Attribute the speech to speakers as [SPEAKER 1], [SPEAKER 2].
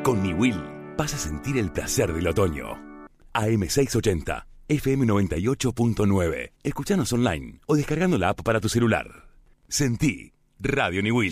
[SPEAKER 1] Con Niwil vas a sentir el placer del otoño. AM680, FM 98.9. Escuchanos online o descargando la app para tu celular. Sentí Radio Niwil.